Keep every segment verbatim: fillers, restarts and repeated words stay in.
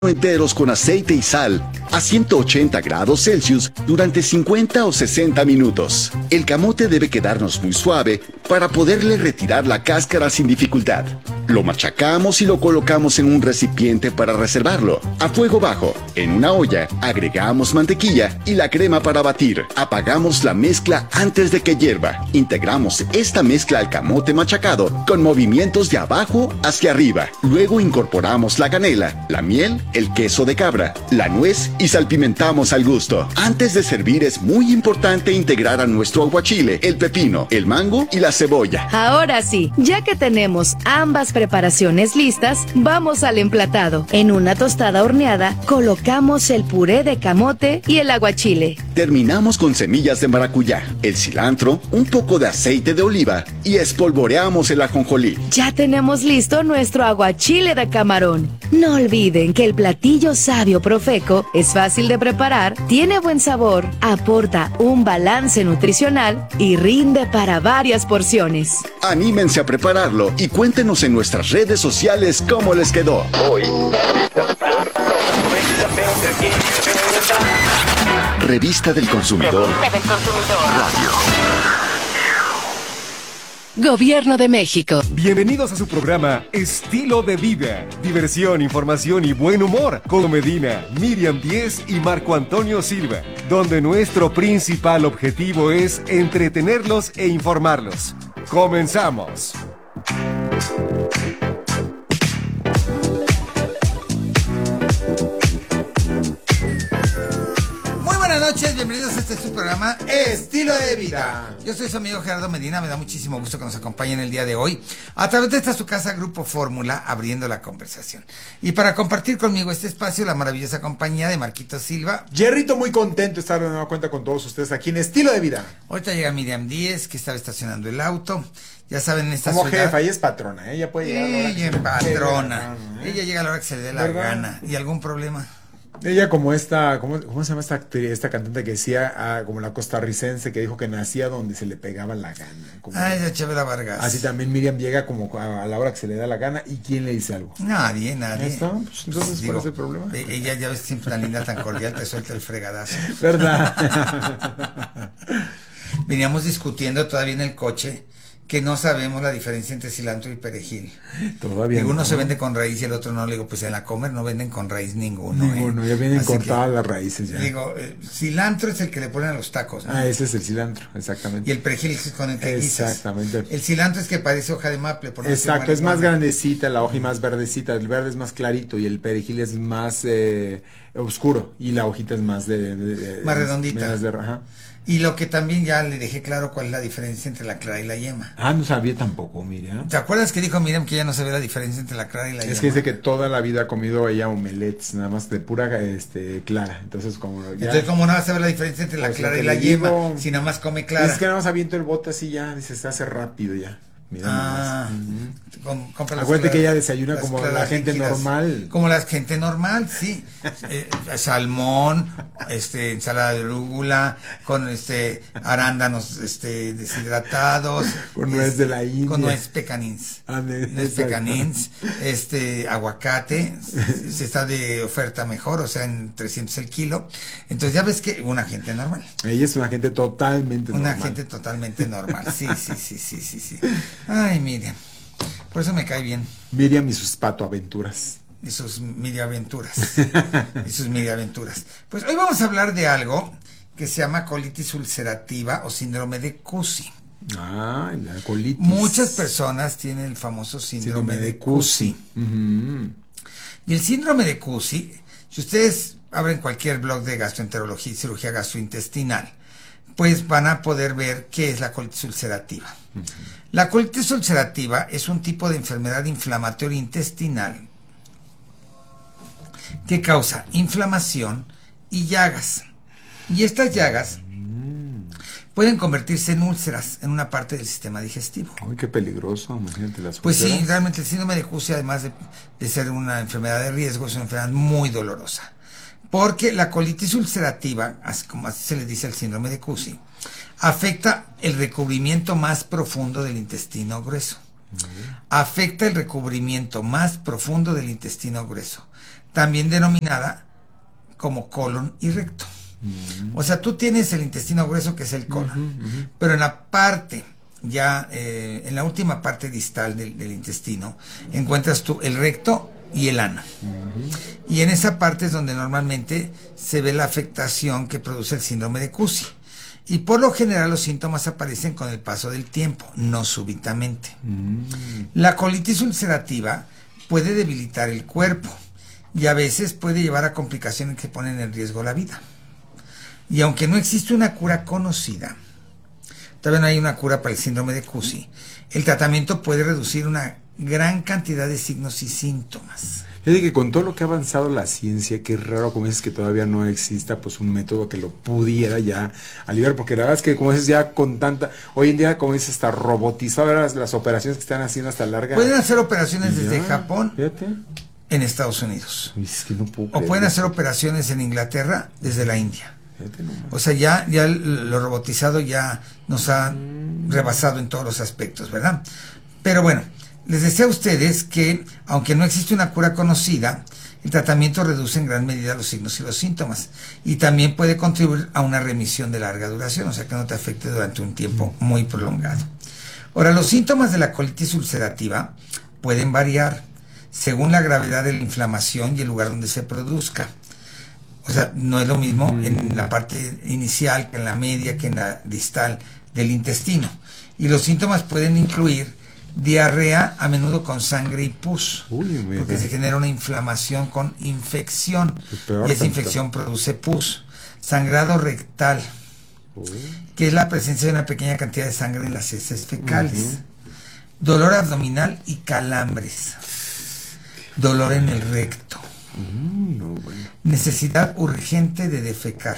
enteros con aceite y sal a ciento ochenta grados Celsius durante cincuenta o sesenta minutos. El camote debe quedarnos muy suave para poderle retirar la cáscara sin dificultad. Lo machacamos y lo colocamos en un recipiente para reservarlo. A fuego bajo, en una olla, agregamos mantequilla y la crema para batir. Apagamos la mezcla antes de que hierva. Integramos esta mezcla al camote machacado con movimientos de abajo hacia arriba. Luego incorporamos la canela, la miel, el queso de cabra, la nuez y salpimentamos al gusto. Antes de servir es muy importante integrar a nuestro aguachile, el pepino, el mango y la cebolla. Ahora sí, ya que tenemos ambas preparaciones listas, vamos al emplatado. En una tostada horneada, colocamos el puré de camote y el aguachile. Terminamos con semillas de maracuyá, el cilantro, un poco de aceite de oliva y espolvoreamos el ajonjolí. Ya tenemos listo nuestro aguachile de camarón. No olviden que el platillo sabio Profeco es fácil de preparar, tiene buen sabor, aporta un balance nutricional y rinde para varias porciones. Anímense a prepararlo y cuéntenos en nuestras redes sociales cómo les quedó. Hoy, Revista del Consumidor. Revista del Consumidor. Radio. Gobierno de México. Bienvenidos a su programa Estilo de Vida. Diversión, información y buen humor. Con Medina, Miriam Díez y Marco Antonio Silva. Donde nuestro principal objetivo es entretenerlos e informarlos. Comenzamos. Buenas noches, bienvenidos a este su programa Estilo de Vida. Yo soy su amigo Gerardo Medina, me da muchísimo gusto que nos acompañen el día de hoy a través de esta su casa Grupo Fórmula, abriendo la conversación. Y para compartir conmigo este espacio, la maravillosa compañía de Marquito Silva. Jerrito, muy contento de estar de nueva cuenta con todos ustedes aquí en Estilo de Vida. Ahorita llega Miriam Díez, que estaba estacionando el auto. Ya saben, en esta Como ciudad... jefa, ella es patrona, ella puede llegar a la hora que Ella se es patrona. ¿eh? Ella llega a la hora que se le dé la ¿verdad? gana. ¿Y algún problema? Ella como esta, ¿cómo, cómo se llama esta actriz, esta cantante que decía, ah, como la costarricense que dijo que nacía donde se le pegaba la gana? Como, Ay, la Chavela Vargas. así también Miriam llega como a, a la hora que se le da la gana. ¿Y quién le dice algo? Nadie, nadie. ¿Está? Pues, entonces, Digo, ¿cuál es el problema? Ella ya ves siempre tan linda, tan cordial, te suelta el fregadazo. ¿Verdad? Veníamos discutiendo todavía en el coche que no sabemos la diferencia entre cilantro y perejil. Todavía Digo, uno no. se vende con raíz y el otro no. Le digo, pues en la Comer no venden con raíz ninguno. Ninguno, ¿eh? ya vienen Así cortadas que, las raíces ya. Digo, eh, cilantro es el que le ponen a los tacos, ¿no? Ah, ese es el cilantro, exactamente. Y el perejil es con el que guisas. Exactamente. El cilantro es que parece hoja de maple. Por no decir Exacto, es más marihuana. grandecita la hoja y más verdecita. El verde es más clarito y el perejil es más eh, oscuro y la hojita es más de... de- de- Más redondita. más de- ajá. Y lo que también ya le dejé claro cuál es la diferencia entre la clara y la yema. Ah, no sabía tampoco, Miriam. ¿Te acuerdas que dijo Miriam que ya no se ve la diferencia entre la clara y la yema? Es que dice que toda la vida ha comido ella omelets, nada más de pura este, clara. Entonces, como ya... Entonces, ¿cómo no vas a ver la diferencia entre la Pues, clara lo y que la le yema? digo- Si nada más come clara. Es que nada más aviento el bote así ya, dice, se hace rápido ya. Mira Ah, nomás. Ujú. com- compra las Acuérdate claras- que ella desayuna las como claras la gente líquidas. normal. Como la gente normal, sí. Eh, salmón, este, ensalada de rúgula, con este arándanos este deshidratados. Con nuez de la India. Con nuez pecanins. Ah, de- Nuez exacto. pecanins, este, aguacate, se está de oferta mejor, o sea, en trescientos el kilo. Entonces ya ves que una gente normal. Ella es una gente totalmente Una normal. gente totalmente normal. Sí, sí, sí, sí, sí, sí. Ay, Miriam. Por eso me cae bien. Miriam y sus patoaventuras. Y sus miriaventuras. Y sus miriaventuras. Pues hoy vamos a hablar de algo que se llama colitis ulcerativa o síndrome de Cusi. Ah, la colitis. Muchas personas tienen el famoso síndrome, de Cusi. Ujú. Y el síndrome de Cusi, si ustedes abren cualquier blog de gastroenterología y cirugía gastrointestinal, pues van a poder ver qué es la colitis ulcerativa. Uh-huh. La colitis ulcerativa es un tipo de enfermedad inflamatoria intestinal que causa inflamación y llagas. Y estas llagas pueden convertirse en úlceras en una parte del sistema digestivo. Ay, qué peligroso, imagínate las Pues úlceras. sí, realmente el síndrome de Cusi, además de, de ser una enfermedad de riesgo, es una enfermedad muy dolorosa. Porque la colitis ulcerativa, así como así se le dice al síndrome de Cusi, afecta el recubrimiento más profundo del intestino grueso. Uh-huh. Afecta el recubrimiento más profundo del intestino grueso. también denominada como colon y recto. Uh-huh. O sea, tú tienes el intestino grueso, que es el colon, uh-huh, uh-huh. pero en la parte, ya eh, en la última parte distal del, del intestino, encuentras tú el recto y el ano. Uh-huh. Y en esa parte es donde normalmente se ve la afectación que produce el síndrome de Cusi. Y por lo general los síntomas aparecen con el paso del tiempo, no súbitamente. Uh-huh. La colitis ulcerativa puede debilitar el cuerpo y a veces puede llevar a complicaciones que ponen en riesgo la vida. Y aunque no existe una cura conocida, todavía no hay una cura para el síndrome de Cusi, el tratamiento puede reducir una gran cantidad de signos y síntomas. Fíjate que con todo lo que ha avanzado la ciencia, que es raro como dices que todavía no exista pues un método que lo pudiera ya aliviar, porque la verdad es que como dices ya con tanta, hoy en día como dices hasta robotizado las, las operaciones que están haciendo hasta larga. Pueden hacer operaciones desde ya, Japón fíjate. En Estados Unidos. Es que no puedo o pueden hacer operaciones en Inglaterra desde la India. O sea, ya, ya lo robotizado ya nos ha rebasado en todos los aspectos, ¿verdad? Pero bueno, les decía a ustedes que, aunque no existe una cura conocida, el tratamiento reduce en gran medida los signos y los síntomas. Y también puede contribuir a una remisión de larga duración, o sea, que no te afecte durante un tiempo muy prolongado. Ahora, los síntomas de la colitis ulcerativa pueden variar según la gravedad de la inflamación y el lugar donde se produzca. O sea, no es lo mismo en la parte inicial que en la media que en la distal del intestino. Y los síntomas pueden incluir diarrea, a menudo con sangre y pus, Uy, porque se genera una inflamación con infección, y esa infección produce pus. Sangrado rectal, Uy. que es la presencia de una pequeña cantidad de sangre en las heces fecales. Uh-huh. Dolor abdominal y calambres. Dolor en el recto. Mm, no, bueno. Necesidad urgente de defecar.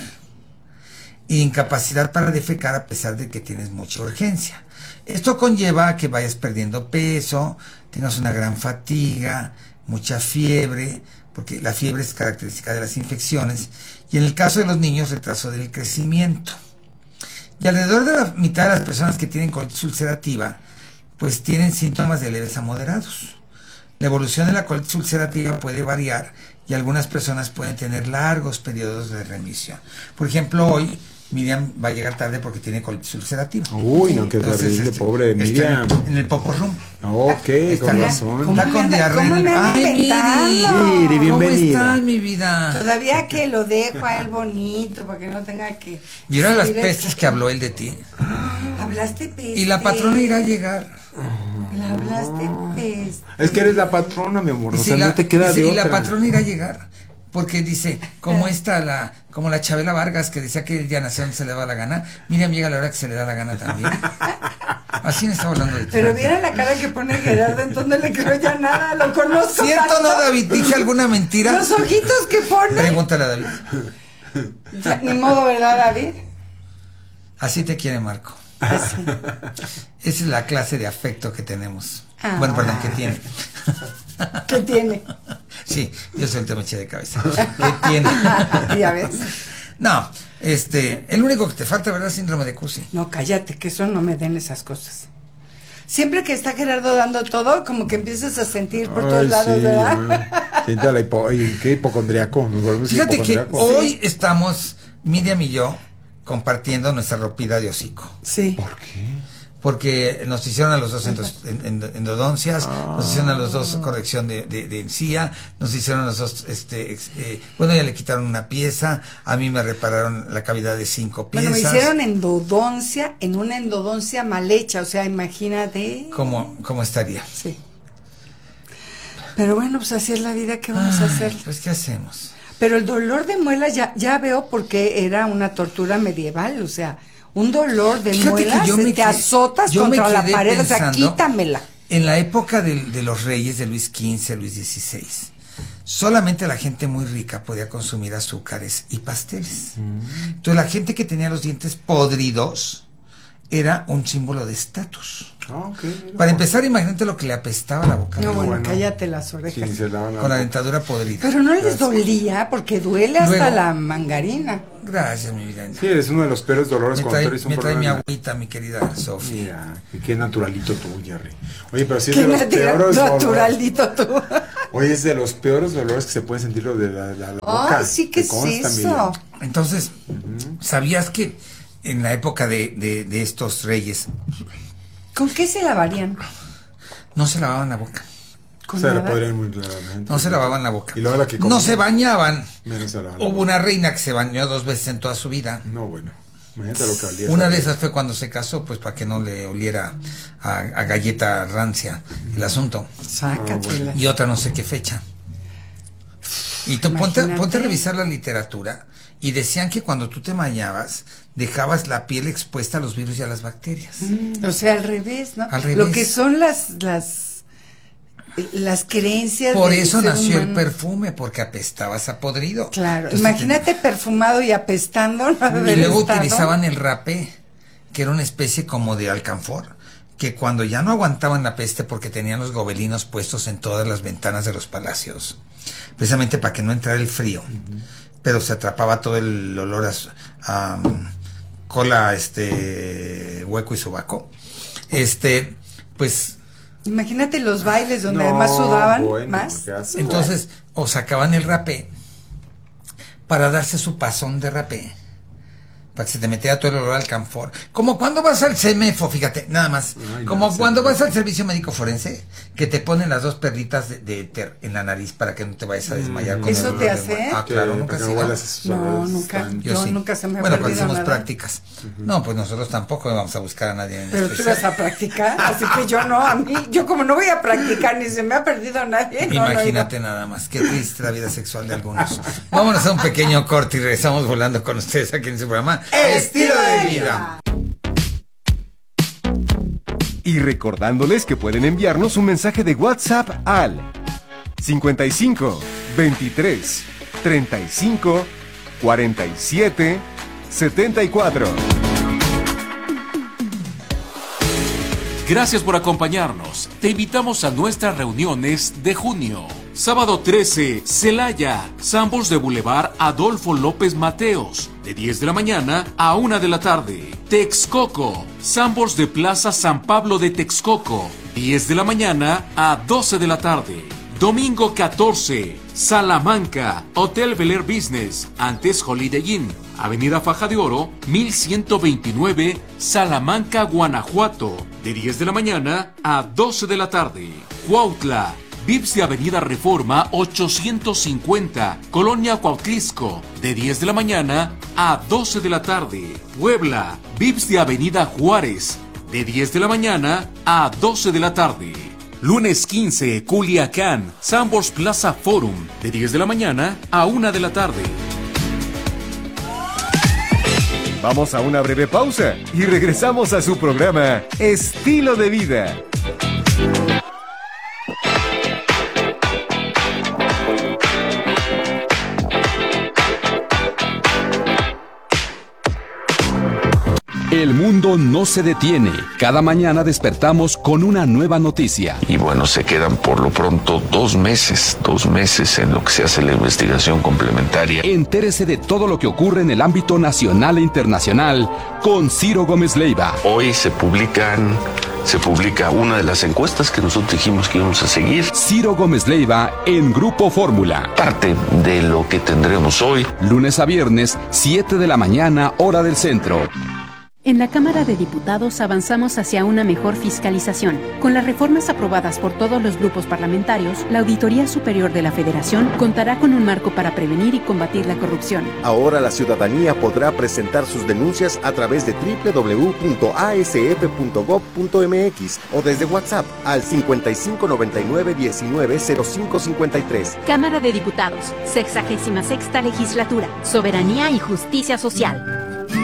Incapacidad para defecar a pesar de que tienes mucha urgencia. Esto conlleva a que vayas perdiendo peso, tengas una gran fatiga, mucha fiebre, porque la fiebre es característica de las infecciones, y en el caso de los niños, retraso del crecimiento. Y alrededor de la mitad de las personas que tienen colitis ulcerativa, pues tienen síntomas de leves a moderados. La evolución de la colitis ulcerativa puede variar y algunas personas pueden tener largos periodos de remisión. Por ejemplo, hoy Miriam va a llegar tarde porque tiene colitis ulcerativa. Uy, no, qué terrible, este, pobre de Miriam. Está en el Poporrum. Ok, está con razón. Está con diarrea. Ay, Miri, bienvenida. ¿Cómo estás, mi vida? Todavía que lo dejo a él bonito, para que no tenga que... ¿Vieron las pestes que habló él de ti? Hablaste peste. Y la patrona irá a llegar. Le hablaste peste. Es que eres la patrona, mi amor. Y O si sea, la, no te queda y si, de y otra. la patrona irá a llegar. Porque dice, como esta, la, como la Chabela Vargas, que decía que ella nació donde se le daba la gana, Miriam llega a la hora que se le da la gana también. Así me estaba hablando de ti. Pero viera la cara que pone Gerardo, entonces no le creo ya nada, lo conozco. ¿Cierto tanto. no, David? ¿Dije alguna mentira? Los ojitos que pone. Pregúntale a David. Ya, ni modo, ¿verdad, David? Así te quiere Marco. Así. Esa es la clase de afecto que tenemos. Ah. Bueno, perdón, que tiene. ¿Qué tiene? Sí, yo soy el tema de cabeza. ¿Qué tiene? Ya ves. No, este, el único que te falta, ¿verdad? Síndrome de Cusi. No, cállate, que eso no me den esas cosas. Siempre que está Gerardo dando todo, como que empiezas a sentir por Ay, todos lados, sí, ¿verdad? bueno. Siente la hipo... Ay, qué hipocondriaco. Me volvemos Fíjate que hipocondriaco. hoy estamos, Miriam y yo, compartiendo nuestra ropita de hocico. Sí. ¿Por qué? Porque nos hicieron a los dos endos, endodoncias, ah. nos hicieron a los dos corrección de, de, de encía, nos hicieron a los dos, este, eh, bueno, ya le quitaron una pieza, a mí me repararon la cavidad de cinco piezas. Bueno, me hicieron endodoncia, en una endodoncia mal hecha, o sea, imagínate. ¿Cómo, cómo estaría? Sí. Pero bueno, pues así es la vida, ¿qué vamos Ay, a hacer? Pues, ¿qué hacemos? Pero el dolor de muelas ya, ya veo por qué era una tortura medieval, o sea... Un dolor de Fíjate muelas, yo me te azotas contra la pared, o sea, quítamela. En la época de, de los reyes de Luis quince, Luis dieciséis, solamente la gente muy rica podía consumir azúcares y pasteles. Mm. Entonces la gente que tenía los dientes podridos era un símbolo de estatus. Ah, okay. Para empezar, imagínate lo que le apestaba la boca. No, bueno, bueno, cállate las orejas. Sí, se lavan la con la boca. dentadura podrida. Pero no les dolía, porque duele hasta Luego, la mangarina. Gracias, mi vida. Sí, es uno de los peores dolores Me cuando trae, eres un me trae mi problema. agüita, mi querida Sofía. Mira, qué naturalito tú, Jerry. Oye, pero si es Qué de los natura- peores naturalito tú. Oye, es de los peores dolores que se pueden sentir lo de la, la, la boca. Ay, sí, ¿qué es consta, eso? Miriam. Entonces, uh-huh. ¿sabías que en la época de, de, de estos reyes... ¿Con qué se lavarían? No se lavaban la boca. ¿Con Se la nada? podrían muy claramente. No se lavaban la boca. Y luego la que no se bañaban. Menos se lavaban la Hubo boca. una reina que se bañó dos veces en toda su vida. No, bueno. Imagínate lo que olía. Una de esas fue cuando se casó, pues para que no le oliera a, a galleta rancia el asunto. Sácatela. Y otra no sé qué fecha. Y tú ponte, Imagínate. ponte a revisar la literatura y decían que cuando tú te bañabas dejabas la piel expuesta a los virus y a las bacterias. Mm, o sea, al revés, ¿no? Al revés. Lo que son las las las creencias. Por del eso ser nació el humano. perfume, porque apestabas a podrido. Claro, Entonces, imagínate perfumado y apestando. ¿No? Y Haber luego estado. utilizaban el rapé, que era una especie como de alcanfor, que cuando ya no aguantaban la peste porque tenían los gobelinos puestos en todas las ventanas de los palacios, precisamente para que no entrara el frío, uh-huh. pero se atrapaba todo el olor a, a um, cola, este, hueco y sobaco, este, pues... Imagínate los bailes donde No, además sudaban bueno, más. ¿qué haces? Entonces, o sacaban el rapé para darse su pasón de rapé, para que se te metiera todo el olor al alcanfor. Como cuando vas al CEMEFO, fíjate, nada más. Ay, Como no, cuando sí, vas al servicio médico forense, que te ponen las dos perlitas de, de éter en la nariz para que no te vayas a desmayar. con ¿Eso el te olor de hace? muerte. Ah, Que- claro, nunca porque has no ido. huelas esos No, olores nunca. tan- Yo nunca se me ha Bueno, cuando perdido hacemos nada. prácticas. No, pues nosotros tampoco vamos a buscar a nadie en Pero tú especial. vas a practicar, así que yo no, a mí, yo como no voy a practicar ni se me ha perdido nadie. no, no, Imagínate nada más, qué triste la vida sexual de algunos. Vámonos a un pequeño corte y regresamos volando con ustedes aquí en su programa Estilo de Vida. Y recordándoles que pueden enviarnos un mensaje de WhatsApp al cincuenta y cinco, veintitrés, treinta y cinco, cuarenta y siete, setenta y cuatro. Gracias por acompañarnos. Te invitamos a nuestras reuniones de junio. Sábado trece, Celaya, Sambors de Boulevard Adolfo López Mateos, de diez de la mañana a una de la tarde. Texcoco, Sambors de Plaza San Pablo de Texcoco, diez de la mañana a doce de la tarde. Domingo catorce, Salamanca, Hotel Bel Air Business, antes Holiday Inn, Avenida Faja de Oro, mil ciento veintinueve, Salamanca, Guanajuato, de diez de la mañana a doce de la tarde. Cuautla, Vips de Avenida Reforma ochocientos cincuenta, Colonia Cuautlisco, de diez de la mañana a doce de la tarde. Puebla, Vips de Avenida Juárez, de diez de la mañana a doce de la tarde. Lunes quince, Culiacán, Sambors Plaza Forum, de diez de la mañana a una de la tarde. Vamos a una breve pausa y regresamos a su programa Estilo de Vida. El mundo no se detiene. Cada mañana despertamos con una nueva noticia. Y bueno, se quedan por lo pronto dos meses, dos meses en lo que se hace la investigación complementaria. Entérese de todo lo que ocurre en el ámbito nacional e internacional con Ciro Gómez Leiva. Hoy se publican, se publica una de las encuestas que nosotros dijimos que íbamos a seguir. Ciro Gómez Leiva en Grupo Fórmula. Parte de lo que tendremos hoy. Lunes a viernes, siete de la mañana, hora del centro. En la Cámara de Diputados avanzamos hacia una mejor fiscalización. Con las reformas aprobadas por todos los grupos parlamentarios, la Auditoría Superior de la Federación contará con un marco para prevenir y combatir la corrupción. Ahora la ciudadanía podrá presentar sus denuncias a través de doble u doble u doble u punto a s f punto gob punto m x o desde WhatsApp al cincuenta y cinco noventa y nueve diecinueve cero cinco cincuenta y tres. Cámara de Diputados, sexagésima sexta legislatura, soberanía y justicia social.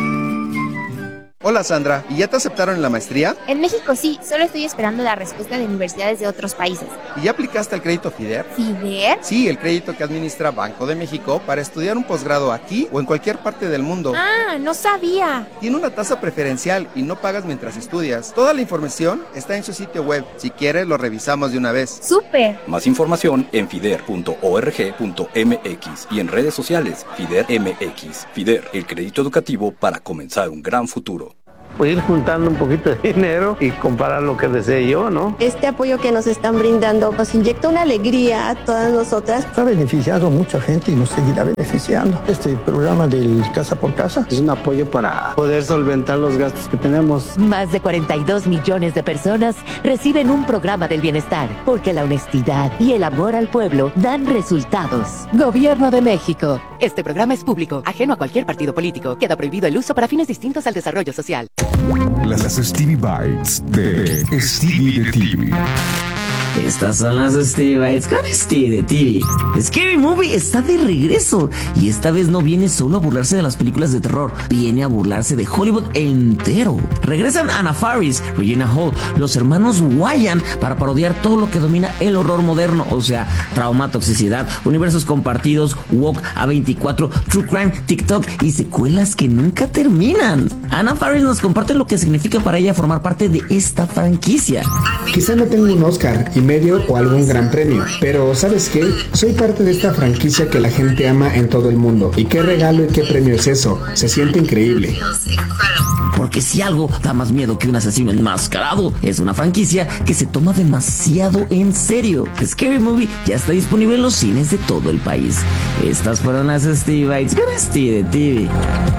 Hola Sandra, ¿y ya te aceptaron en la maestría? En México sí, solo estoy esperando la respuesta de universidades de otros países. ¿Y ya aplicaste al crédito FIDER? ¿FIDER? Sí, el crédito que administra Banco de México para estudiar un posgrado aquí o en cualquier parte del mundo. Ah, no sabía. Tiene una tasa preferencial y no pagas mientras estudias. Toda la información está en su sitio web. Si quieres, lo revisamos de una vez. ¡Súper! Más información en fider punto org punto m x y en redes sociales FIDER M X. FIDER, el crédito educativo para comenzar un gran futuro. pues ir juntando un poquito de dinero y comprar lo que desee yo, ¿no? Este apoyo que nos están brindando nos inyecta una alegría a todas nosotras. Ha beneficiado a mucha gente y nos seguirá beneficiando. Este programa del Casa por Casa es un apoyo para poder solventar los gastos que tenemos. Más de cuarenta y dos millones de personas reciben un programa del bienestar, porque la honestidad y el amor al pueblo dan resultados. Gobierno de México. Este programa es público, ajeno a cualquier partido político. Queda prohibido el uso para fines distintos al desarrollo social. Las Stevie Bites de Stevie de T V. Estas son las Stevie Bites con Stevie de T V. Scary Movie está de regreso y esta vez no viene solo a burlarse de las películas de terror, viene a burlarse de Hollywood entero. Regresan Anna Faris, Regina Hall, los hermanos Wyan para parodiar todo lo que domina el horror moderno, o sea, trauma, toxicidad, universos compartidos, woke, A veinticuatro, true crime, TikTok y secuelas que nunca terminan. Anna Faris nos comparte lo que significa para ella formar parte de esta franquicia. Quizá no tengo un Oscar y medio o algún gran premio, pero ¿sabes qué? Soy parte de esta franquicia que la gente ama en todo el mundo. ¿Y qué regalo y qué premio es eso? Se siente increíble. Porque si algo da más miedo que un asesino enmascarado, es una franquicia que se toma demasiado en serio. Scary Movie ya está disponible en los cines de todo el país. Estas fueron las Stevie Bites con Stevie de T V.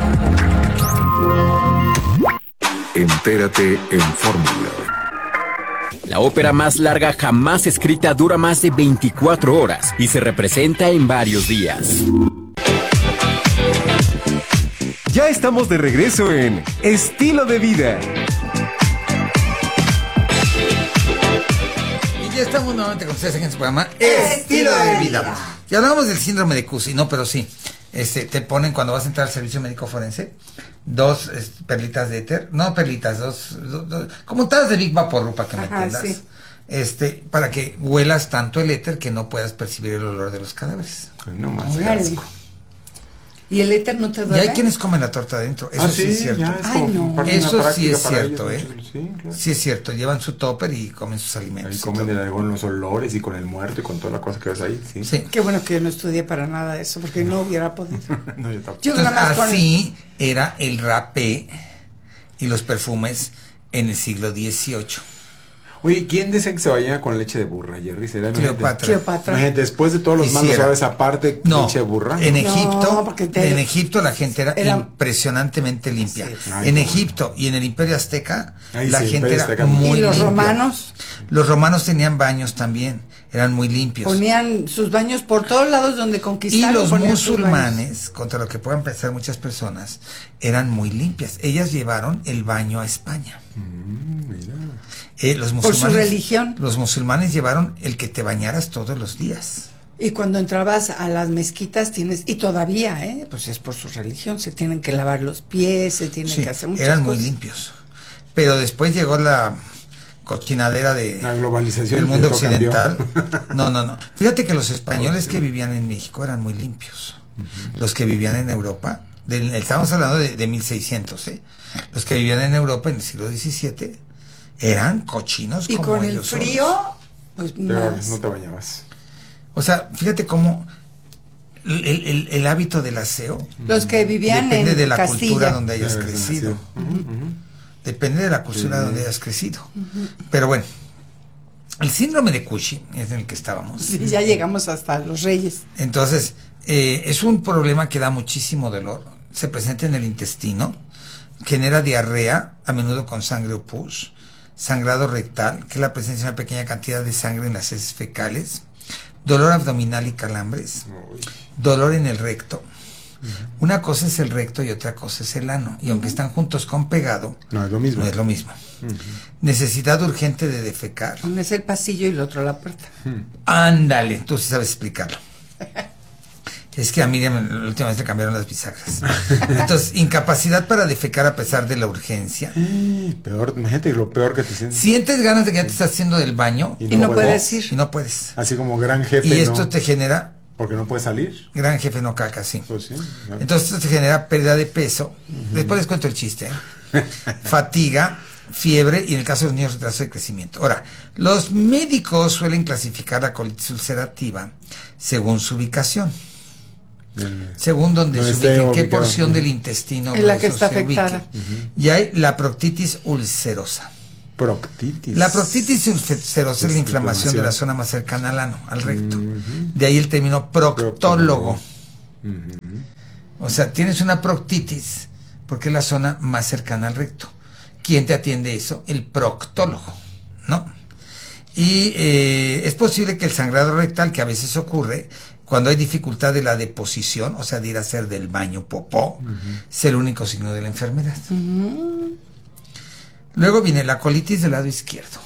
Entérate en Fórmula. La ópera más larga jamás escrita dura más de veinticuatro horas y se representa en varios días. Ya estamos de regreso en Estilo de Vida. Y ya estamos nuevamente con ustedes en este programa Estilo de Vida. Ya hablamos del síndrome de Cusi, no, pero sí. Este, te ponen cuando vas a entrar al servicio médico forense dos este, perlitas de éter, no perlitas, dos, dos, dos como tadas de Big Vaporru para que me entiendas, sí. este, para que huelas tanto el éter que no puedas percibir el olor de los cadáveres. No más. ¿Y el éter no te duele? Y hay quienes comen la torta adentro, eso ah, sí, sí es cierto. Es Ay, no. Eso sí es cierto, ellos, ¿eh? Sí, claro. Sí es cierto, llevan su topper y comen sus alimentos. Ahí comen el, con los olores y con el muerto y con toda la cosa que ves ahí. Sí. sí. Qué bueno que yo no estudié para nada de eso, porque no hubiera podido. no, yo tampoco. Yo Entonces, nada más así con... era el rapé y los perfumes en el siglo dieciocho. Oye, ¿quién dice que se bañaba con leche de burra, Jerry? ¿Será Cleopatra. Cleopatra. Gente, después de todos los malos suaves aparte, no, leche de burra. En Egipto, no, te... en Egipto la gente era, era... impresionantemente limpia. Sí. Ay, en no. Egipto y en el Imperio Azteca, Ay, la sí, gente era Azteca. muy ¿Y los limpia. romanos? Los romanos tenían baños también, eran muy limpios. Ponían sus baños por todos lados donde conquistaron. Y los musulmanes, contra lo que puedan pensar muchas personas, eran muy limpias. Ellas llevaron el baño a España. Mm, mira. Eh, los musulmanes, por su religión. Los musulmanes llevaron el que te bañaras todos los días. Y cuando entrabas a las mezquitas tienes, y todavía, ¿eh? Pues es por su religión, se tienen que lavar los pies, se tienen sí, que hacer muchas eran cosas. muy limpios. Pero después llegó la cochinadera de la globalización del mundo occidental. No, no, no. Fíjate que los españoles que vivían en México eran muy limpios. Uh-huh. Los que vivían en Europa, de, estamos hablando de, de mil seiscientos, ¿eh? Los que vivían en Europa en el siglo diecisiete eran cochinos y como con ellos el frío solos. Pues Pero más. no te bañabas. O sea, fíjate cómo el, el, el hábito del aseo los que vivían depende en de la Castilla. cultura donde hayas Pero crecido. Uh-huh, uh-huh. Depende de la cultura sí. donde hayas crecido. Uh-huh. Pero bueno, el síndrome de Cushing es en el que estábamos. Sí, ya llegamos hasta los reyes. Entonces, eh, es un problema que da muchísimo dolor. Se presenta en el intestino, genera diarrea, a menudo con sangre o pus, sangrado rectal, que es la presencia de una pequeña cantidad de sangre en las heces fecales, dolor abdominal y calambres, dolor en el recto. Uh-huh. Una cosa es el recto y otra cosa es el ano, y aunque están juntos con pegado, no es lo mismo. No es lo mismo. Uh-huh. Necesidad urgente de defecar. Uno es el pasillo y el otro la puerta. Uh-huh. Ándale, tú sí sabes explicarlo. Es que a Miriam la última vez le cambiaron las bisagras. Entonces, incapacidad para defecar a pesar de la urgencia. Peor, imagínate lo peor que te sientes. Sientes ganas de que ya te estás haciendo del baño y no, y no puedes ir. Y no puedes. Así como gran jefe. Y esto no, te genera. Porque no puedes salir. Gran jefe no caca, sí. Pues sí, claro. Entonces esto te genera pérdida de peso. Uh-huh. Después les cuento el chiste. ¿eh? Fatiga, fiebre y en el caso de los niños retraso de crecimiento. Ahora, los médicos suelen clasificar la colitis ulcerativa según su ubicación. según donde No se esté ubique, en qué ubicado. porción Ujú. del intestino En la que grueso está se ubique. afectada. Y hay la proctitis ulcerosa. Proctitis. La proctitis ulcerosa es la inflamación de la zona más cercana al ano, al recto. De ahí el término proctólogo. O sea, tienes una proctitis porque es la zona más cercana al recto. ¿Quién te atiende eso? El proctólogo, ¿no? Y eh, es posible que el sangrado rectal, que a veces ocurre cuando hay dificultad de la deposición, o sea, de ir a hacer del baño popó, sea el único signo de la enfermedad. Mm. Luego viene la colitis del lado izquierdo.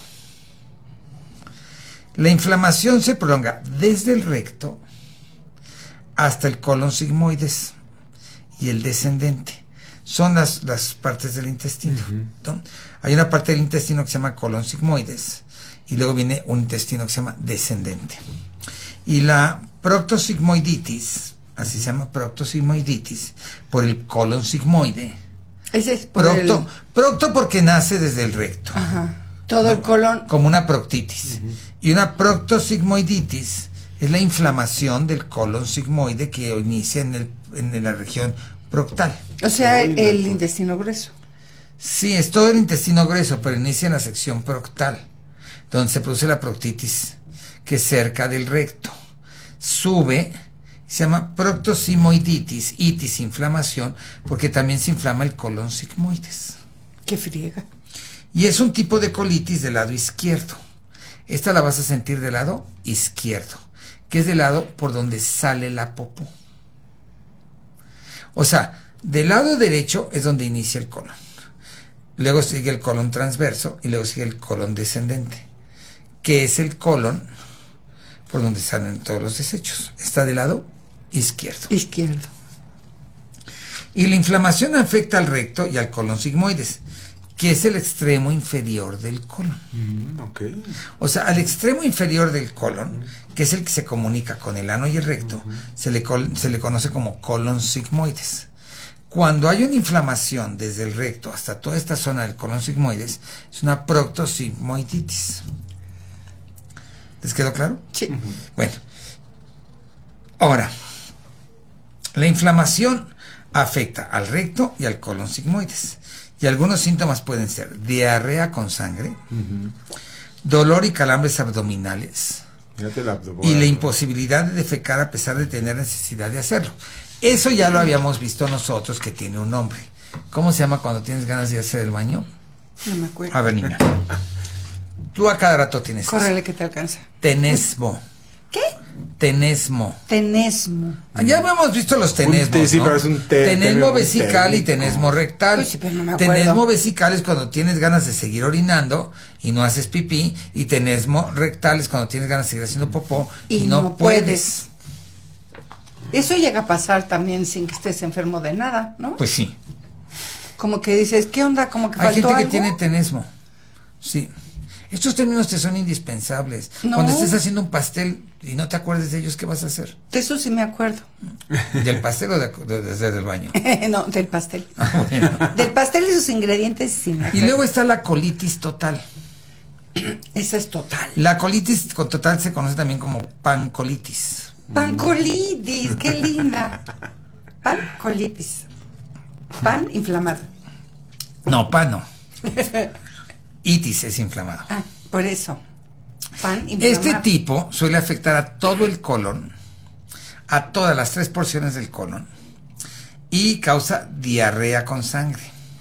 La inflamación se prolonga desde el recto hasta el colon sigmoides y el descendente. Son las, las partes del intestino, ¿no? Hay una parte del intestino que se llama colon sigmoides y luego viene un intestino que se llama descendente. Y la proctosigmoiditis, así se llama proctosigmoiditis, por el colon sigmoide. Ese es por Procto, el... procto porque nace desde el recto. Ajá. Todo el colon. Como una proctitis. Y una proctosigmoiditis es la inflamación del colon sigmoide que inicia en, el, en la región proctal. O sea, el, el intestino grueso. Sí, es todo el intestino grueso, pero inicia en la sección proctal, donde se produce la proctitis, que es cerca del recto. Sube, se llama proctosigmoiditis, itis, inflamación, porque también se inflama el colon sigmoides. Qué friega. Y es un tipo de colitis del lado izquierdo. Esta la vas a sentir del lado izquierdo, que es del lado por donde sale la popó. O sea, del lado derecho es donde inicia el colon. Luego sigue el colon transverso y luego sigue el colon descendente, que es el colon por donde salen todos los desechos. Está del lado izquierdo. Izquierdo. Y la inflamación afecta al recto y al colon sigmoides, que es el extremo inferior del colon. Mm, okay. O sea, al extremo inferior del colon, que es el que se comunica con el ano y el recto, uh-huh. se, le se le conoce como colon sigmoides. Cuando hay una inflamación desde el recto hasta toda esta zona del colon sigmoides, es una proctosigmoiditis. ¿Les quedó claro? Sí. Uh-huh. Bueno, ahora, la inflamación afecta al recto y al colon sigmoides. Y algunos síntomas pueden ser diarrea con sangre, uh-huh. dolor y calambres abdominales, y la imposibilidad de defecar a pesar de tener necesidad de hacerlo. Eso ya lo habíamos visto nosotros, que tiene un nombre. ¿Cómo se llama cuando tienes ganas de hacer el baño? No me acuerdo. A ver, niña. Tú a cada rato tienes Córrele que te alcanza. tenesmo. ¿Qué? Tenesmo. Tenesmo. Ya habíamos visto los tenesmos, te, sí, ¿no? pero es un te, tenesmo te, vesical te, y tenesmo rectal. Uy, sí, pero no me acuerdo. Tenesmo vesical es cuando tienes ganas de seguir orinando y no haces pipí, y tenesmo rectal es cuando tienes ganas de seguir haciendo popó y, y no, no puedes. puedes. Eso llega a pasar también sin que estés enfermo de nada, ¿no? Pues sí. Como que dices, ¿qué onda? Como que Hay faltó gente que algo. tiene tenesmo. Sí. Estos términos te son indispensables. No. Cuando estés haciendo un pastel y no te acuerdes de ellos, ¿qué vas a hacer? De eso sí me acuerdo. ¿Del pastel o de, de, de, de, del baño? No, del pastel. Ah, bueno. Del pastel y sus ingredientes sí me acuerdo. Y luego está la colitis total. Esa es total. La colitis total se conoce también como pancolitis. Pancolitis, qué linda. Pancolitis. Pan inflamado. No, pan no. Itis es inflamado. Ah, por eso. Pan inflamado. Este tipo suele afectar a todo el colon, a todas las tres porciones del colon, y causa diarrea con sangre.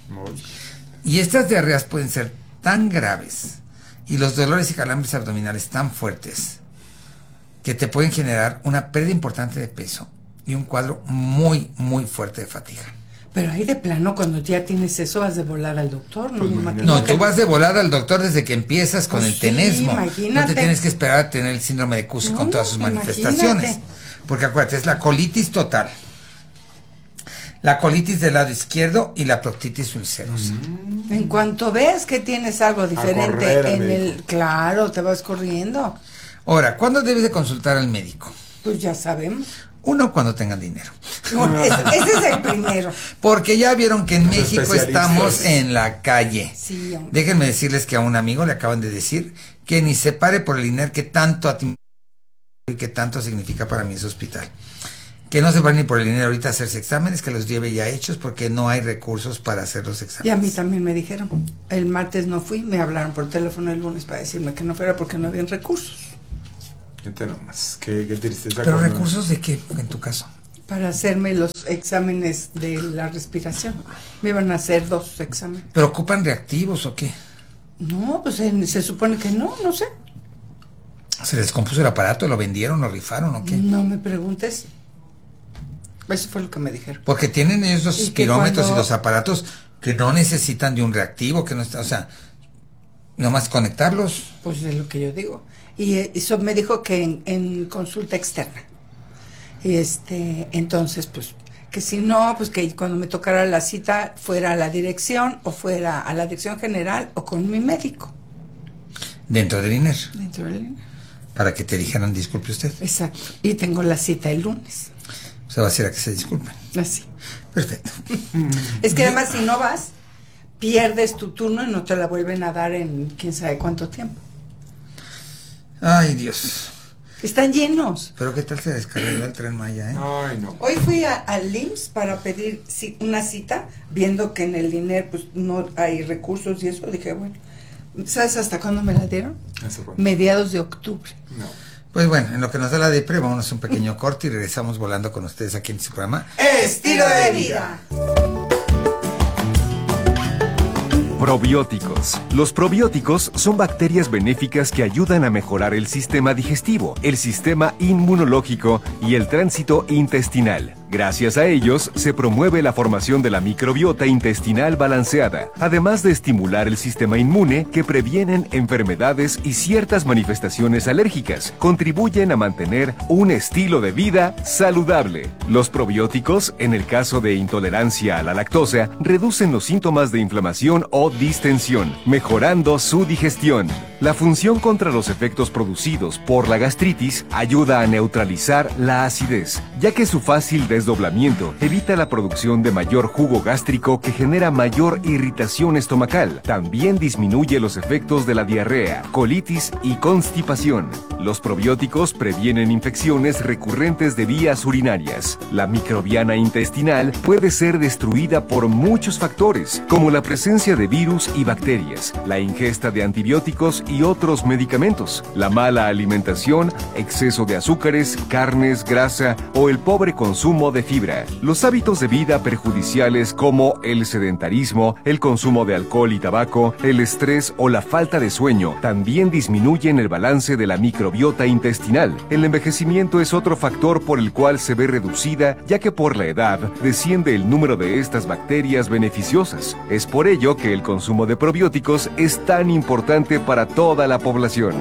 Y estas diarreas pueden ser tan graves y los dolores y calambres abdominales tan fuertes que te pueden generar una pérdida importante de peso y un cuadro muy, muy fuerte de fatiga. Pero ahí de plano, cuando ya tienes eso, vas de volar al doctor, ¿no? Pues, no, tú vas de volar al doctor desde que empiezas con pues el tenesmo. Sí, imagínate. No te tienes que esperar a tener el síndrome de Cushing no, con todas sus manifestaciones. Imagínate. Porque acuérdate, es la colitis total, la colitis del lado izquierdo y la proctitis ulcerosa. Mm. En cuanto ves que tienes algo diferente en el... Claro, te vas corriendo. Ahora, ¿cuándo debes de consultar al médico? Pues ya sabemos. Uno, cuando tengan dinero. No, ese, ese es el primero. Porque ya vieron que en México estamos en la calle. Sí, déjenme decirles que a un amigo le acaban de decir que ni se pare por el dinero que tanto a ti y que tanto significa para mí ese hospital. que no se van ni por el dinero ahorita a hacerse exámenes, que los lleve ya hechos porque no hay recursos para hacer los exámenes. Y a mí también me dijeron, el martes no fui, me hablaron por teléfono el lunes para decirme que no fuera porque no habían recursos. Gente nomás, qué, qué tristeza. ¿Pero cuando... recursos de qué, en tu caso? Para hacerme los exámenes de la respiración. Me iban a hacer dos exámenes. ¿Pero ocupan reactivos o qué? No, pues se, se supone que no, no sé. ¿Se les descompuso el aparato? ¿Lo vendieron, lo rifaron o qué? No me preguntes. Eso fue lo que me dijeron. Porque tienen esos Y que kilómetros cuando- y los aparatos que no necesitan de un reactivo, que no está, o sea, nomás conectarlos. Pues es lo que yo digo. Y eh, eso me dijo que en, en consulta externa. Y este, entonces, pues, que si no, pues que cuando me tocara la cita fuera a la dirección o fuera a la dirección general o con mi médico. Dentro del I N E R. Dentro del I N E R. Para que te dijeran, disculpe usted. Exacto. Y tengo la cita el lunes. O sea, va a ser a que se disculpen. Así. Perfecto. Es que además si no vas, pierdes tu turno y no te la vuelven a dar en quién sabe cuánto tiempo. Ay, Dios. Están llenos. Pero qué tal se descargó el Tren Maya, ¿eh? Ay, no. Hoy fui a- al I M S S para pedir ci- una cita, viendo que en el I N E R pues no hay recursos y eso. Dije, bueno, ¿sabes hasta cuándo me la dieron? Mediados de octubre. No. Pues bueno, en lo que nos da la depre, vámonos a un pequeño corte y regresamos volando con ustedes aquí en su programa Estilo de vida. Probióticos. Los probióticos son bacterias benéficas que ayudan a mejorar el sistema digestivo, el sistema inmunológico y el tránsito intestinal. Gracias a ellos, se promueve la formación de la microbiota intestinal balanceada, además de estimular el sistema inmune que previenen enfermedades y ciertas manifestaciones alérgicas. Contribuyen a mantener un estilo de vida saludable. Los probióticos, en el caso de intolerancia a la lactosa, reducen los síntomas de inflamación o distensión, mejorando su digestión. La función contra los efectos producidos por la gastritis ayuda a neutralizar la acidez, ya que su fácil desdoblamiento evita la producción de mayor jugo gástrico que genera mayor irritación estomacal. También disminuye los efectos de la diarrea, colitis y constipación. Los probióticos previenen infecciones recurrentes de vías urinarias. La microbiana intestinal puede ser destruida por muchos factores, como la presencia de virus y bacterias, la ingesta de antibióticos y otros medicamentos, la mala alimentación, exceso de azúcares, carnes, grasa o el pobre consumo de fibra. Los hábitos de vida perjudiciales como el sedentarismo, el consumo de alcohol y tabaco, el estrés o la falta de sueño también disminuyen el balance de la microbiota intestinal. El envejecimiento es otro factor por el cual se ve reducida, ya que por la edad desciende el número de estas bacterias beneficiosas. Es por ello que el consumo de probióticos es tan importante para toda la población.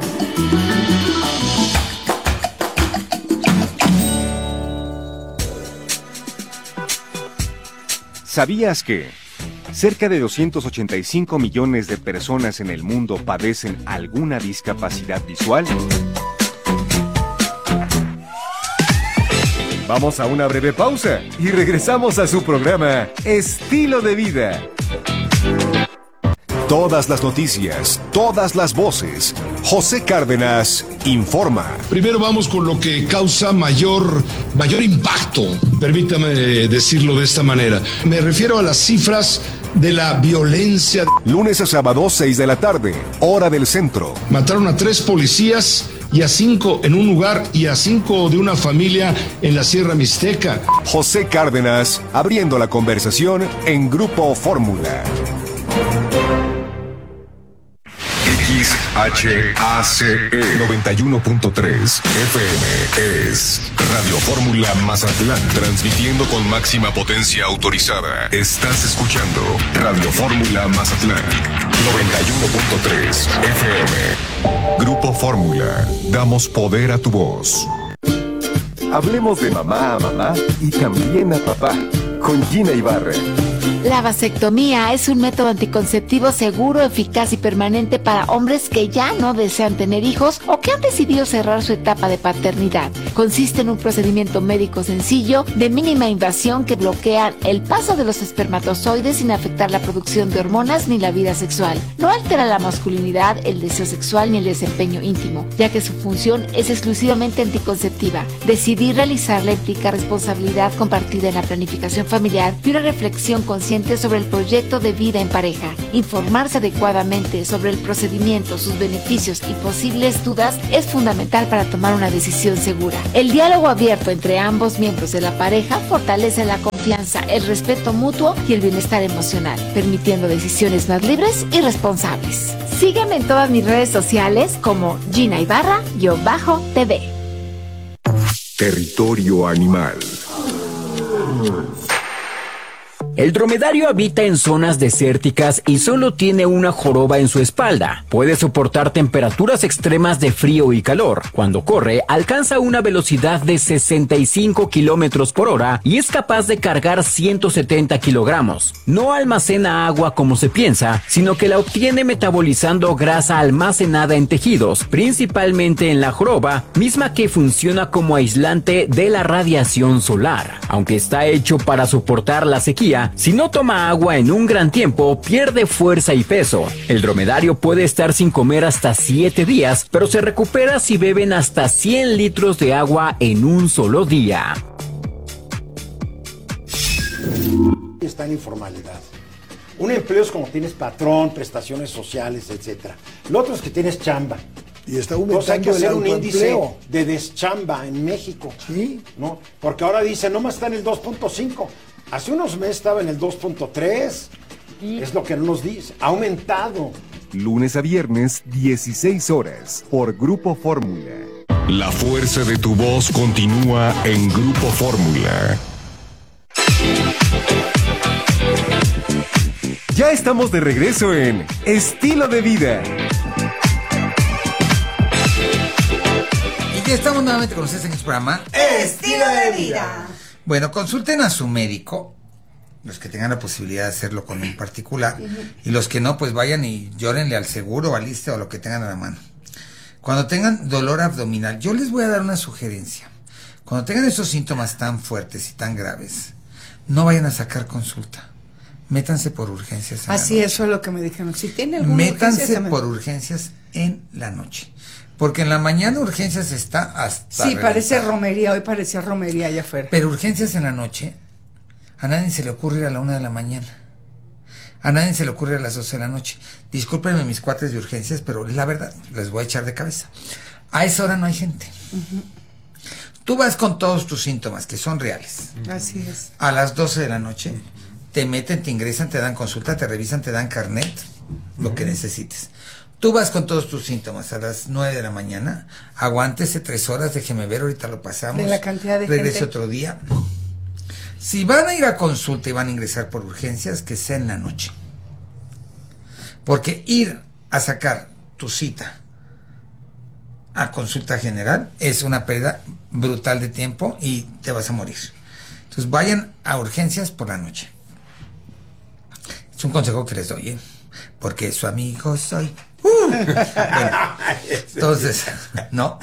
¿Sabías que cerca de doscientos ochenta y cinco millones de personas en el mundo padecen alguna discapacidad visual? Vamos a una breve pausa y regresamos a su programa Estilo de Vida. Todas las noticias, todas las voces. José Cárdenas informa. Primero vamos con lo que causa mayor, mayor impacto, permítame decirlo de esta manera. Me refiero a las cifras de la violencia. Lunes a sábado, seis de la tarde, hora del centro. Mataron a tres policías y a cinco en un lugar y a cinco de una familia en la Sierra Mixteca. José Cárdenas, abriendo la conversación en Grupo Fórmula. X H A C E noventa y uno punto tres F M es Radio Fórmula Mazatlán, transmitiendo con máxima potencia autorizada. Estás escuchando Radio Fórmula Mazatlán noventa y uno punto tres F M. Grupo Fórmula, damos poder a tu voz. Hablemos de mamá a mamá y también a papá con Gina Ibarra. La vasectomía es un método anticonceptivo seguro, eficaz y permanente para hombres que ya no desean tener hijos o que han decidido cerrar su etapa de paternidad. Consiste en un procedimiento médico sencillo, de mínima invasión, que bloquea el paso de los espermatozoides sin afectar la producción de hormonas ni la vida sexual. No altera la masculinidad, el deseo sexual ni el desempeño íntimo, ya que su función es exclusivamente anticonceptiva. Decidir realizarla implica responsabilidad compartida en la planificación familiar y una reflexión consciente sobre el proyecto de vida en pareja. Informarse adecuadamente sobre el procedimiento, sus beneficios y posibles dudas es fundamental para tomar una decisión segura. El diálogo abierto entre ambos miembros de la pareja fortalece la confianza, el respeto mutuo y el bienestar emocional, permitiendo decisiones más libres y responsables. Sígueme en todas mis redes sociales como Gina Ibarra-T V. Territorio animal. El dromedario habita en zonas desérticas y solo tiene una joroba en su espalda. Puede soportar temperaturas extremas de frío y calor. Cuando corre, alcanza una velocidad de sesenta y cinco kilómetros por hora y es capaz de cargar ciento setenta kilogramos. No almacena agua como se piensa, sino que la obtiene metabolizando grasa almacenada en tejidos, principalmente en la joroba, misma que funciona como aislante de la radiación solar. Aunque está hecho para soportar la sequía, si no toma agua en un gran tiempo, pierde fuerza y peso. El dromedario puede estar sin comer hasta siete días, pero se recupera si beben hasta cien litros de agua en un solo día. Está en informalidad. Un empleo es como tienes patrón, prestaciones sociales, etcétera. Lo otro es que tienes chamba. Y está Entonces hay que aumentando hacer el un índice autoempleo. de deschamba en México. Sí. ¿No? Porque ahora dice, nomás está en el dos punto cinco. Hace unos meses estaba en el dos punto tres. Es lo que nos dice. Ha aumentado. Lunes a viernes, dieciséis horas, por Grupo Fórmula. La fuerza de tu voz continúa en Grupo Fórmula. Ya estamos de regreso en Estilo de Vida. Y ya estamos nuevamente con ustedes en este programa Estilo de Vida. Bueno, consulten a su médico, los que tengan la posibilidad de hacerlo con un particular, y los que no, pues vayan y llórenle al seguro, al ISSSTE o lo que tengan a la mano. Cuando tengan dolor abdominal, yo les voy a dar una sugerencia. Cuando tengan esos síntomas tan fuertes y tan graves, no vayan a sacar consulta. Métanse por urgencias. Así, eso es lo que me dijeron. Si tiene alguna Métanse urgencia, por urgencias en la noche. Porque en la mañana urgencias está hasta Sí, reventar. parece romería, hoy parecía romería allá afuera. Pero urgencias en la noche, a nadie se le ocurre ir a la una de la mañana. A nadie se le ocurre a las doce de la noche. Discúlpenme mis cuates de urgencias, pero la verdad, les voy a echar de cabeza. A esa hora no hay gente. Uh-huh. Tú vas con todos tus síntomas, que son reales. Así es. A las doce de la noche, te meten, te ingresan, te dan consulta, te revisan, te dan carnet, lo que necesites. Tú vas con todos tus síntomas a las nueve de la mañana, aguántese tres horas, déjeme ver, ahorita lo pasamos. De la cantidad de regrese gente. otro día. Si van a ir a consulta y van a ingresar por urgencias, que sea en la noche. Porque ir a sacar tu cita a consulta general es una pérdida brutal de tiempo y te vas a morir. Entonces vayan a urgencias por la noche. Es un consejo que les doy, ¿eh? Porque su amigo soy. Uh. Bueno, entonces, ¿no?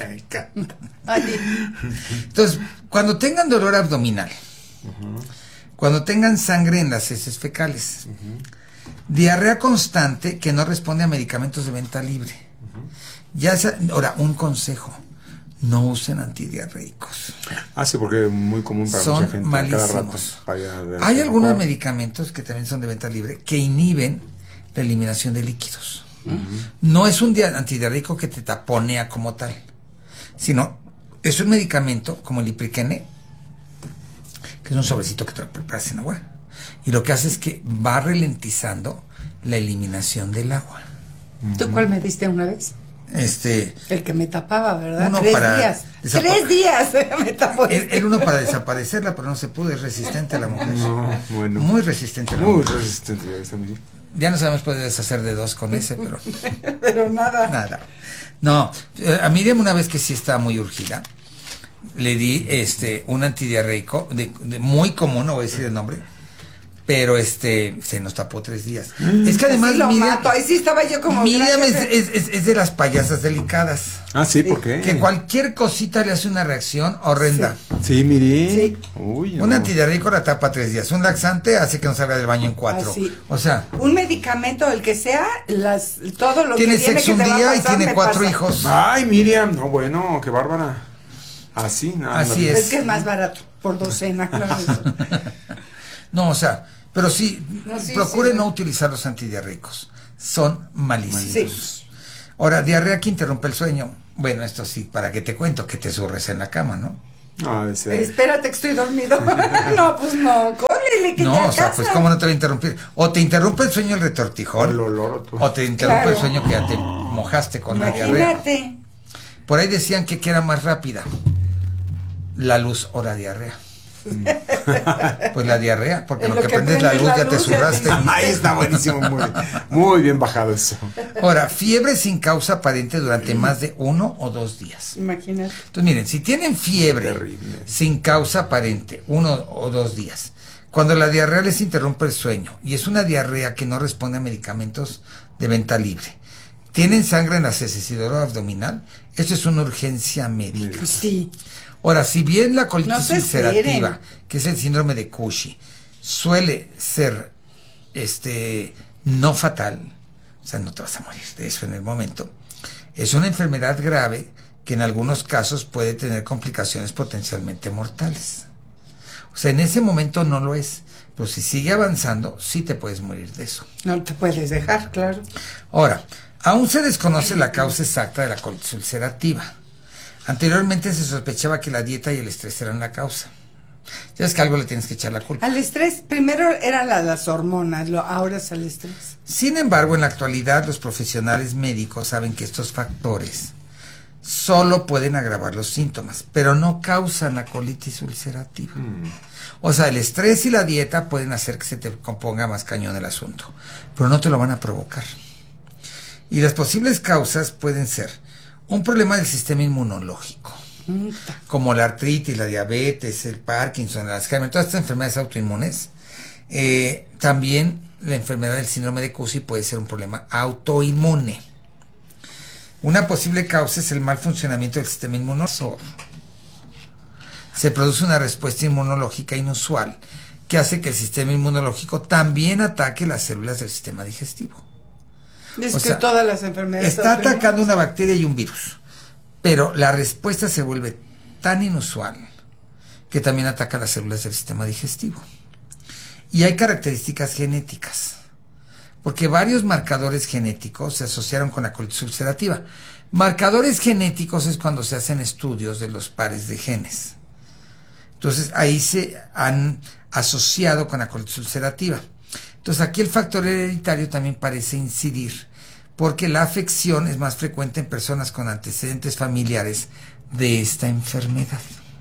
Entonces, cuando tengan dolor abdominal, uh-huh. cuando tengan sangre en las heces fecales, uh-huh. diarrea constante que no responde a medicamentos de venta libre, uh-huh. ya sea, ahora, un consejo, no usen antidiarreicos. Ah, sí, porque es muy común para son mucha gente. Malísimos. Cada rato, de Hay algunos mejor. medicamentos que también son de venta libre que inhiben la eliminación de líquidos. Uh-huh. No es un antidiarreico que te taponea como tal, sino es un medicamento como el ipriquene, que es un sobrecito que te lo preparas en agua, y lo que hace es que va ralentizando la eliminación del agua. ¿Tú cuál me diste una vez? Este, el que me tapaba, ¿verdad? Uno Tres para días. desapa- Tres días me tapó. Era era uno para desaparecerla, pero no se pudo, es resistente a la mujer. No, bueno. Muy resistente a la Muy mujer. resistente. Está muy bien. Ya no sabemos poder deshacer de dos con ese, pero... pero nada. Nada. No, eh, a Miriam una vez que sí estaba muy urgida, le di este un antidiarreico, de, de muy común, no voy a decir el nombre, pero este se nos tapó tres días. Mm. Es que además lo Miriam, mato. Ahí sí estaba yo como Miriam es, es, es, es de las payasas delicadas. Ah, sí, ¿por qué? Que cualquier cosita le hace una reacción horrenda. Sí, sí Miriam. Sí. Uy, no. Un antidiarreico la tapa tres días. Un laxante hace que no salga del baño en cuatro. Así. O sea, un medicamento, el que sea, las, todo lo tiene que tiene sexo que un te va día a y pasar, tiene me cuatro pasa. hijos. Ay, Miriam, no, bueno, qué bárbara. Así, nada. Así no, es. Es que es más barato, por docena, claro. No, o sea, pero sí, no, sí procure sí, no utilizar los antidiarreicos. Son malísimos. Sí. Ahora, diarrea que interrumpe el sueño. Bueno, esto sí, para qué te cuento, que te surres en la cama, ¿no? Ah, de ser. Espérate que estoy dormido. No, pues no, córrele, que no, te o sea, pues cómo no te va a interrumpir. O te interrumpe el sueño el retortijón. El olor, tú. O te interrumpe Claro. el sueño que ya te mojaste con la diarrea. Imagínate. Por ahí decían que, que era más rápida la luz o la diarrea. Pues la diarrea, porque En lo lo que que prendes la prendes luz la ya te luz, ya te zurraste. hiciste. Ahí está buenísimo, muy, muy bien bajado eso. Ahora, fiebre sin causa aparente durante más de uno o dos días. Imagínate. Entonces, miren, si tienen fiebre Terrible. sin causa aparente, uno o dos días, cuando la diarrea les interrumpe el sueño, y es una diarrea que no responde a medicamentos de venta libre, tienen sangre en la heces y dolor abdominal, eso es una urgencia médica. Sí. Ahora, si bien la colitis No se ulcerativa, esperen. que es el síndrome de Cushing, suele ser este no fatal, o sea, no te vas a morir de eso en el momento, es una enfermedad grave que en algunos casos puede tener complicaciones potencialmente mortales. O sea, en ese momento no lo es, pero si sigue avanzando, sí te puedes morir de eso. No te puedes dejar, claro. Ahora, aún se desconoce la causa exacta de la colitis ulcerativa. Anteriormente se sospechaba que la dieta y el estrés eran la causa. Ya es que algo le tienes que echar la culpa. Al estrés, primero eran la- las hormonas, lo, ahora es el estrés. Sin embargo, en la actualidad los profesionales médicos saben que estos factores solo pueden agravar los síntomas, pero no causan la colitis ulcerativa. Mm. O sea, el estrés y la dieta pueden hacer que se te componga más cañón el asunto, pero no te lo van a provocar. Y las posibles causas pueden ser un problema del sistema inmunológico, mm. como la artritis, la diabetes, el Parkinson, el Alzheimer, todas estas enfermedades autoinmunes. Eh, también la enfermedad del síndrome de Cushing puede ser un problema autoinmune. Una posible causa es el mal funcionamiento del sistema inmunológico. Se produce una respuesta inmunológica inusual que hace que el sistema inmunológico también ataque las células del sistema digestivo. Es O que sea, todas las enfermedades está autoinmunes- atacando una bacteria y un virus, pero la respuesta se vuelve tan inusual que también ataca las células del sistema digestivo. Y hay características genéticas, porque varios marcadores genéticos se asociaron con la colitis ulcerativa. Marcadores genéticos es cuando se hacen estudios de los pares de genes. Entonces ahí se han asociado con la colitis ulcerativa. Entonces aquí el factor hereditario también parece incidir, porque la afección es más frecuente en personas con antecedentes familiares de esta enfermedad.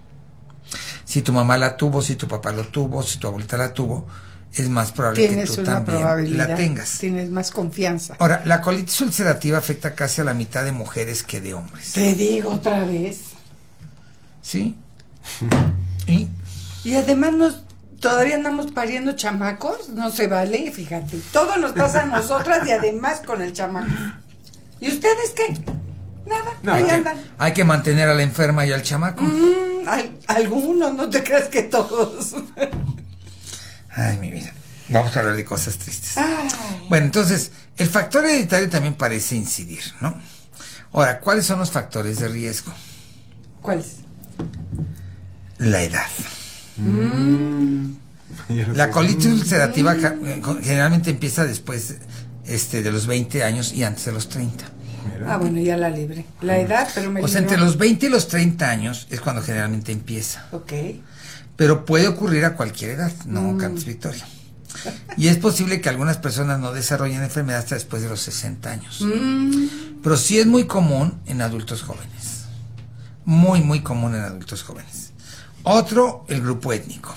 Si tu mamá la tuvo, si tu papá lo tuvo, si tu abuelita la tuvo, es más probable Tienes que tú una también probabilidad, la tengas. tienes más confianza. Ahora, la colitis ulcerativa afecta casi a la mitad de mujeres que de hombres. Te digo otra vez. ¿Sí? ¿Y? Y además nos todavía andamos pariendo chamacos, no se vale, fíjate. Todo nos pasa a nosotras y además con el chamaco. ¿Y ustedes qué? Nada, No, ahí hay, que, andan. hay que mantener a la enferma y al chamaco. Mm, al- algunos, no te creas que todos. Ay, mi vida. Vamos a hablar de cosas tristes. Ay. Bueno, entonces, el factor hereditario también parece incidir, ¿no? Ahora, ¿cuáles son los factores de riesgo? ¿Cuáles? La edad. Mm. La colitis ulcerativa ja- generalmente empieza después este, de los veinte años y antes de los treinta. Ah, bueno, ya la libre. La edad, pero me O sea, libró. entre los veinte y los treinta años es cuando generalmente empieza. Ok. Pero puede ocurrir a cualquier edad, no Mm. cantes victoria. Y es posible que algunas personas no desarrollen enfermedad hasta después de los sesenta años. Mm. Pero sí es muy común en adultos jóvenes. Muy, muy común en adultos jóvenes. Otro, el grupo étnico.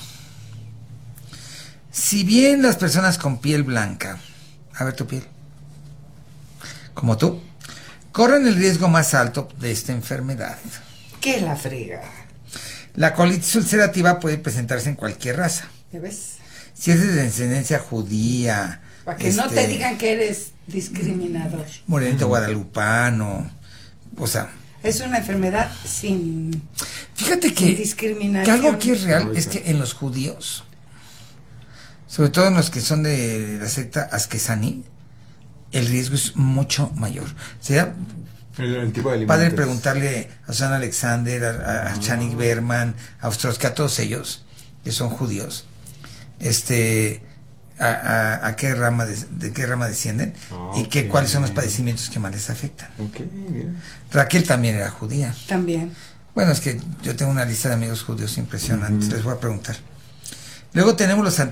Si bien las personas con piel blanca, a ver tu piel, como tú, corren el riesgo más alto de esta enfermedad. ¿Qué la frega? La colitis ulcerativa puede presentarse en cualquier raza. ¿Ya ves? si eres de descendencia judía, para que este, no te digan que eres discriminador, morenito guadalupano, o sea, es una enfermedad sin, fíjate que, sin discriminación. Que algo que es real es que en los judíos, sobre todo en los que son de la secta Askenazi, el riesgo es mucho mayor. Sería el, el tipo de padre preguntarle a Susan Alexander, a, a, a Chanik Berman, a Ostrowski, a todos ellos que son judíos, este, a, a, a qué rama de, de qué rama descienden, oh, y que cuáles son los padecimientos que más les afectan. Okay, bien. Raquel también era judía. También. Bueno, es que yo tengo una lista de amigos judíos impresionante. Uh-huh. Les voy a preguntar. Luego tenemos los